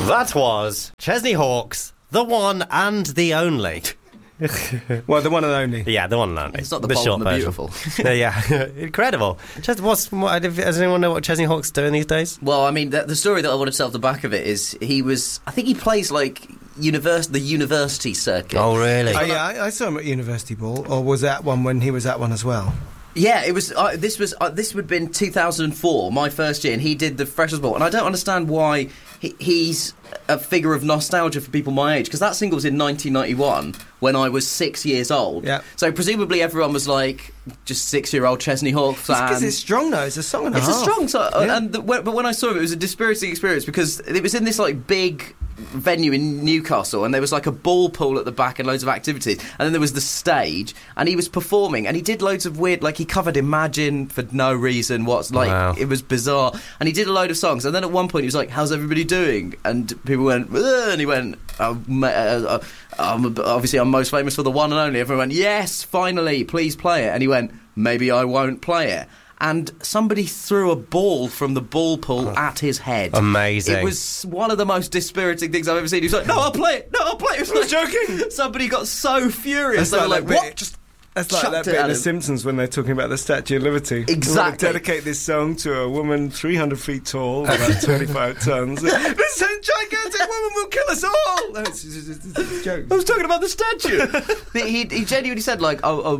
That was Chesney Hawkes, the one and the only. Well, the one and only. Yeah, the one and only. It's not the bold short and the version. beautiful. Yeah, incredible. Does anyone know what Chesney Hawkes doing these days? Well, I mean, the story that I want to tell off the back of it is I think he plays like the university circuit. Oh, really? Oh, yeah, I saw him at University Ball, or was that one when he was at one as well? Yeah, it was. This would have been 2004, my first year, and he did the Freshers' Ball. And I don't understand why he's a figure of nostalgia for people my age, because that single was in 1991 when I was 6 years old. Yeah. So presumably everyone was like just 6-year-old Chesney Hawkes fan. Because it's strong though. It's a song and a half. It's a strong song, Yeah. but when I saw it was a dispiriting experience because it was in this like big venue in Newcastle, and there was like a ball pool at the back and loads of activities, and then there was the stage, and he was performing, and he did loads of weird, like he covered Imagine for no reason. Wow. It was bizarre, and he did a load of songs, and then at one point he was like, "How's everybody doing?" And people went, "Ugh," and he went, "Obviously I'm most famous for the one and only." Everyone went, "Yes, finally, please play it." And he went, "Maybe I won't play it." And somebody threw a ball from the ball pool at his head. Amazing. It was one of the most dispiriting things I've ever seen. He was like, "No, I'll play it. No, I'll play it." I was joking. Somebody got so furious. They were like, that "What?" bit- That's like chucked that it bit at in The him. Simpsons when they're talking about the Statue of Liberty. Exactly. We want to dedicate this song to a woman 300 feet tall, about 25 tons. This gigantic woman will kill us all! No, it's a joke. I was talking about the statue. he genuinely said, like,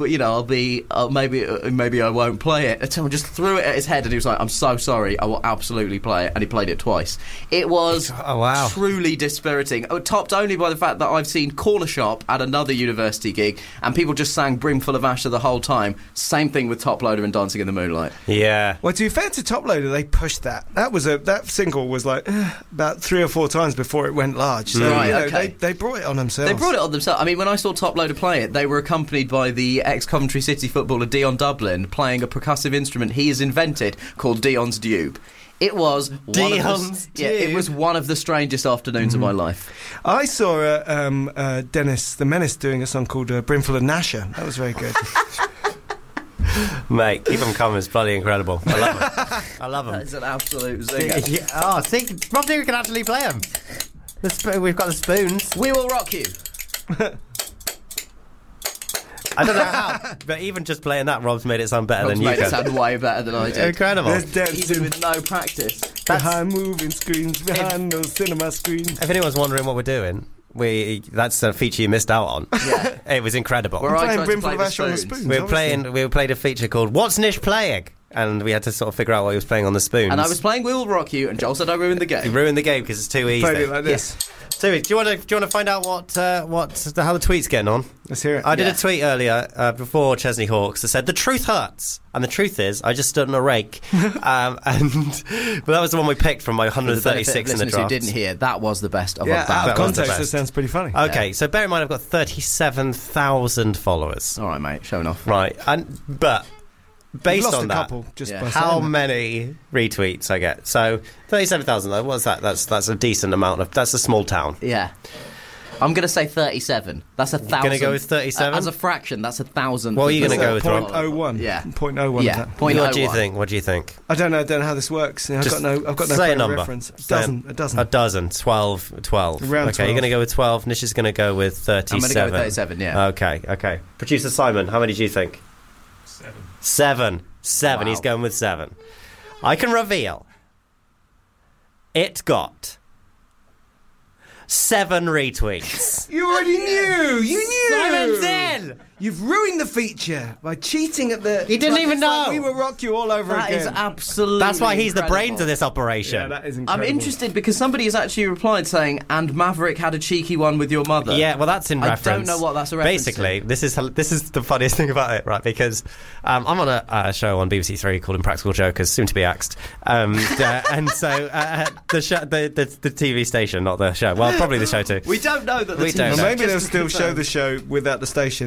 maybe I won't play it. And someone just threw it at his head, and he was like, "I'm so sorry, I will absolutely play it." And he played it twice. It was truly dispiriting, topped only by the fact that I've seen Corner Shop at another university gig, and people just sang Brimful of Asher the whole time. Same thing with Top Loader and Dancing in the Moonlight. Yeah. Well, to be fair to Top Loader, they pushed that. That single was like about 3 or 4 times before it went large. So Right, you know, okay. they brought it on themselves. They brought it on themselves. I mean, when I saw Top Loader play it, they were accompanied by the ex-Coventry City footballer Dion Dublin playing a percussive instrument he has invented called Dion's Dube. It was it was one of the strangest afternoons of my life. I saw Dennis the Menace doing a song called Brimful of Nasher. That was very good. Mate, keep them coming. It's bloody incredible. I love it. I love them. That's an absolute zinger. Yeah. Oh, see, Rob Deere can actually play them. We've got the spoons. We will rock you. I don't know how, but even just playing that, Rob's made it sound better Rob's than you made it can. sound way better than I did. Incredible. There's dancing Even with no practice. behind moving screens, behind those cinema screens. If anyone's wondering what we're doing, that's a feature you missed out on. Yeah. It was incredible. Where I playing tried to Brimful play of the Asher on the spoons. spoons. We played a feature called "What's Nish Playing?" and we had to sort of figure out what he was playing on the spoons. And I was playing We Will Rock You, and Joel said I ruined the He game. ruined the game because it's too easy. Played it like this. So, do you want to find out how the tweet's getting on? Let's hear it. I did Yeah. a tweet earlier before Chesney Hawkes that said the truth hurts, and the truth is I just stood on a rake, but that was the one we picked from my For the benefit of 136 in the listeners who draft. didn't hear, that was the best of Yeah, our out band. of was the context, best. that sounds pretty funny. Okay, so bear in mind I've got 37,000 followers. All right, mate, showing off. Right, but based lost on a that, couple just Yeah. by how saying that. many retweets I get? So 37,000. What's that? That's a decent amount of. That's a small town. Yeah. I'm going to say 37. That's 1,000. Gonna go with 37? As a fraction, that's 1,000. What are you That's gonna go with, Rob? 0.01. Yeah. 0.01 Yeah. of that. Point What do you 01. think? What do you think? I don't know how this works. You know, I've Just got no say a frame of number. reference. Say A dozen. A dozen. 12. Around Okay, 12. you're going to go with 12. Nish is going to go with 37. I'm going to go with 37, yeah. Okay. Producer Simon, how many do you think? 7. Wow. He's going with 7. I can reveal it got 7 retweets. You already knew. You knew. Simon's in. You've ruined the feature by cheating at the. He didn't even it's like know. We will rock you all over That again. is absolutely That's why he's the incredible. brains of this operation. Yeah, that is I'm incredible. interested because somebody has actually replied saying, "And Maverick had a cheeky one with your mother." Yeah, well, that's in I reference. don't know what that's a reference Basically, to. this is the funniest thing about it, right? Because I'm on a show on BBC Three called Impractical Jokers, soon to be axed, and so the TV station, not the show. Well, probably the show too. We don't know that the We TV don't Well, know. maybe just they'll to still confirm. show the show without the station. It will just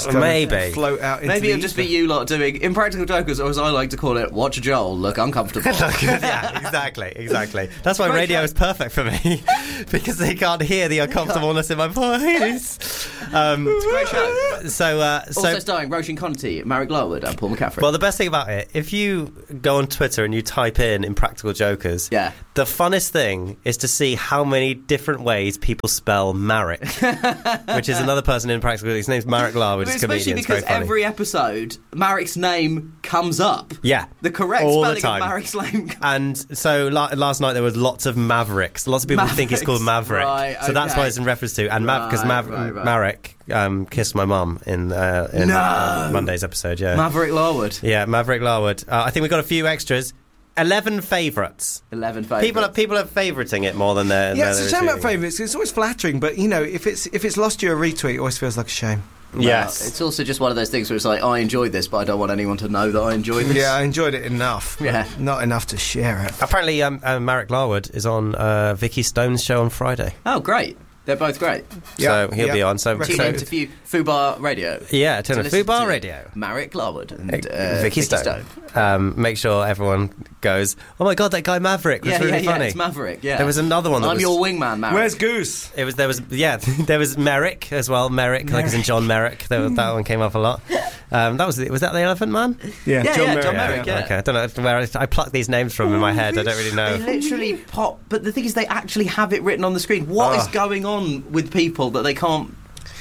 just kind maybe of float out into Maybe the it'll just be ether. you lot doing Impractical Jokers, or as I like to call it, Watch Joel look uncomfortable. Yeah, exactly. That's why radio is perfect for me because they can't hear the uncomfortableness in my voice. It's a great show. So Also starring Roisin Conti, Marek Larwood, and Paul McCaffrey. well, the best thing about it, if you go on Twitter and you type in Impractical Jokers, Yeah. the funnest thing is to see how many different ways people spell Marek, which is another person in Impractical. His name's Marek Larwood. But He's a especially comedian. It's very because funny. every episode, Marek's name comes up. Yeah. The correct All the spelling time. of Marek's name. And so last night there was lots of Mavericks. Lots of people think it's called Maverick. Right, So that's okay. what it's in reference to. And because Right. Marek kissed my mum in Monday's episode. Yeah, Maverick Larwood. yeah, Maverick Larwood. I think we've got a few extras. 11 favourites. 11 favourites. People are favouriting it more than they're. Yeah, it's a shame about retweeting. favourites. It's always flattering, but you know, if it's lost you a retweet, it always feels like a shame. Yes. It's also just one of those things where it's like, I enjoyed this, but I don't want anyone to know that I enjoyed this. Yeah, I enjoyed it enough. but Yeah. not enough to share it. Apparently, Marek Larwood is on Vicky Stone's show on Friday. Oh, great. They're both great. So he'll be on. So Tune in to Fubar Radio. yeah, turn on listen Fubar to Radio. Marek Larwood and Vicky Stone. Make sure everyone goes, oh my god, that guy Maverick was really funny. It's Maverick, yeah. There was another one that I'm was... your wingman, Marek. Where's Goose? There was Merrick as well. Merrick, like as in John Merrick. That one came up a lot. Was that the Elephant Man? Yeah, Yeah, John yeah, Merrick. John Merrick, yeah. Okay, I don't know where I plucked these names from in my head. I don't really They know. literally pop, but the thing is, they actually have it written on the screen. What is going on with people that they can't?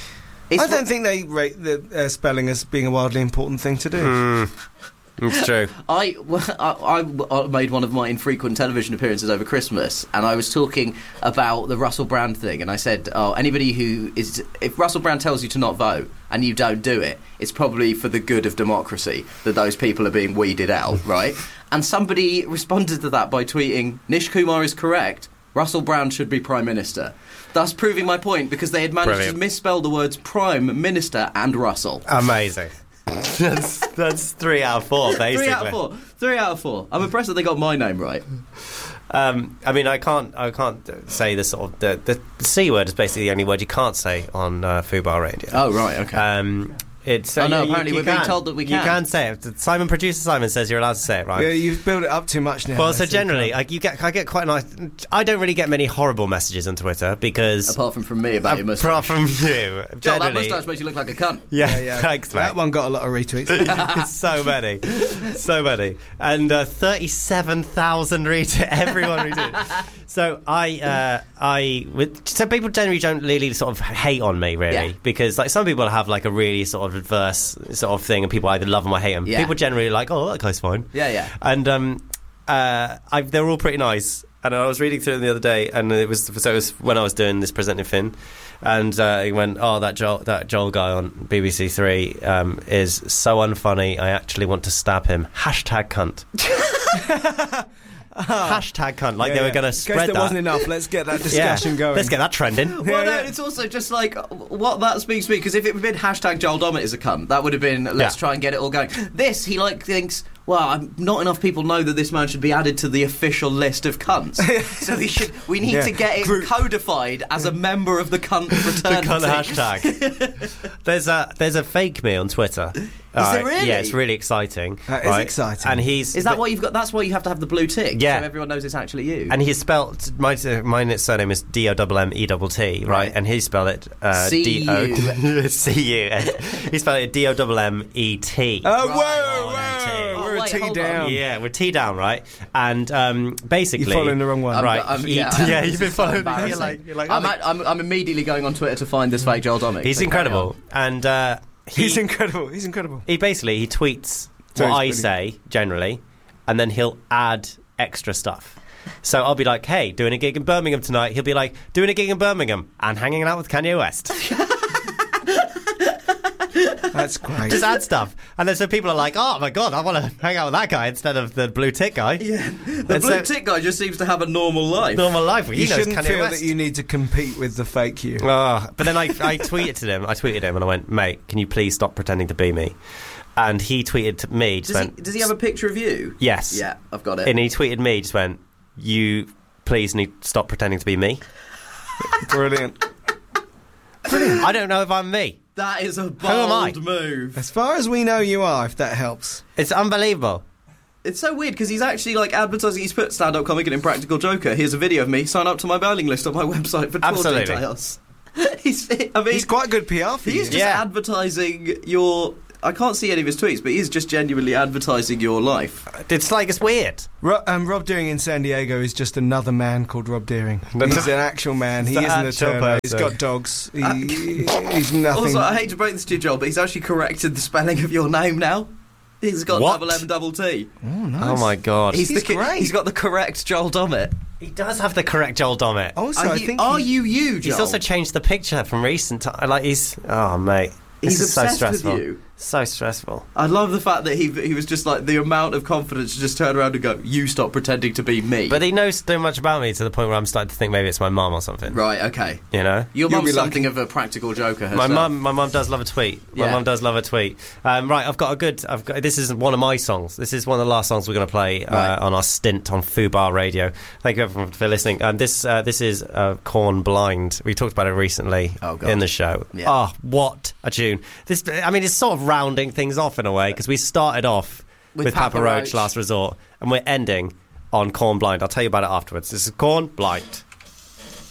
I don't think they rate the spelling as being a wildly important thing to do. It's true. I made one of my infrequent television appearances over Christmas, and I was talking about the Russell Brand thing, and I said, anybody who is... If Russell Brand tells you to not vote, and you don't do it, it's probably for the good of democracy that those people are being weeded out, right? And somebody responded to that by tweeting, Nish Kumar is correct, Russell Brand should be Prime Minister. Thus proving my point, because they had managed Brilliant. to misspell the words Prime Minister and Russell. Amazing. that's 3 out of 4, basically. 3 out of 4. 3 out of 4. I'm impressed that they got my name right. I mean, I can't say the sort of the C word is basically the only word you can't say on Fubar Radio. Oh, right, okay. It's apparently we're being told that we can. You can say it. Producer Simon says you're allowed to say it, right? Yeah, you've built it up too much now. Well, so generally, I get quite nice. I don't really get many horrible messages on Twitter because Apart from me about your moustache. apart from you, Joel, that generally, moustache makes you look like a cunt. yeah, thanks, mate. that one got a lot of retweets. so many, and 37,000 retweets. Everyone retweeted. So so people generally don't really sort of hate on me, really, Yeah. because like some people have like a really sort of adverse sort of thing, and people either love them or hate them. Yeah. People generally are like, oh, that guy's fine. Yeah. And they're all pretty nice. And I was reading through them the other day, and it was when I was doing this Presenting Finn, and he went, "Oh, that Joel guy on BBC Three is so unfunny. I actually want to stab him." #cunt. #cunt. Like they were going to spread In case that. there wasn't enough, let's get that discussion going. Let's get that trending. Well, no, it's also just like what that speaks to me, because if it had been Joel Dommett is a cunt, that would have been let's try and get it all going. This, he thinks, well, not enough people know that this man should be added to the official list of cunts. So we need to get it codified as a member of the cunt fraternity. The cunt hashtag. There's a fake me on Twitter. Is there really? Yeah, it's really exciting. That is exciting. And Is that what you've got? That's why you have to have the blue tick. Yeah. So everyone knows it's actually you. And he spelled my surname is DOMMETT, right? And he spelled it C-U. C-U. He spelled it DOMMET. Oh, Right. whoa! We're a wait, T hold down. on. Yeah, we're T down, right? And basically, You're following the wrong one. right? You've been following. Embarrassing. You're like, I'm immediately going on Twitter to find this fake Joel Dommett. he's So carry incredible, and He's incredible. He's incredible. he tweets So what he's I pretty- say generally, and then he'll add extra stuff. So I'll be like, hey, doing a gig in Birmingham tonight. He'll be like, doing a gig in Birmingham and hanging out with Kanye West. That's great. Just add stuff. And then so people are like, oh my God, I want to hang out with that guy instead of the blue tick guy. Yeah. The blue tick guy just seems to have a normal life. Normal life. You He knows shouldn't Kanye feel West. that you need to compete with the fake you. Oh, but then I tweeted him. I tweeted him and I went, mate, can you please stop pretending to be me? And he tweeted to me. Does he have a picture of you? Yes. Yeah, I've got it. And he tweeted me, just went, you please need stop pretending to be me. Brilliant. I don't know if I'm me. That is a am I? bold move. As far as we know, you are, if that helps. It's unbelievable. It's so weird because he's actually like advertising. He's put stand-up comic and Impractical Joker. Here's a video of me. Sign up to my mailing list on my website for tour details. He's quite good PR for you. He's just advertising your... I can't see any of his tweets, but he's just genuinely advertising your life. It's weird. Rob Deering in San Diego is just another man called Rob Deering. He's an actual man. He isn't a Turbo. He's got dogs. He's nothing. Also, I hate to break this to you, Joel, but he's actually corrected the spelling of your name now. He's got double M, double T. Oh, nice. Oh, my God. He's great. He's got the correct Joel Dommett. He does have the correct Joel Dommett. Also, Are you, Joel? He's also changed the picture from recent time. Like, he's... Oh, mate. He's this is so obsessed stressful. with you. So stressful. I love the fact that he was just like the amount of confidence to just turn around and go, you stop pretending to be me. But he knows so much about me to the point where I'm starting to think maybe it's my mum or something. Right, okay. You know? Your mum's something of a practical joker herself. My mum does love a tweet. My mum does love a tweet. Right, this is one of my songs. This is one of the last songs we're going to play on our stint on Fubar Radio. Thank you everyone for listening. This is Corn Blind. We talked about it recently in the show. Yeah. Oh, what a tune. It's sort of rounding things off in a way, because we started off with Papa Roach, Last Resort, and we're ending on Corn Blind. I'll tell you about it afterwards. This is Corn Blind.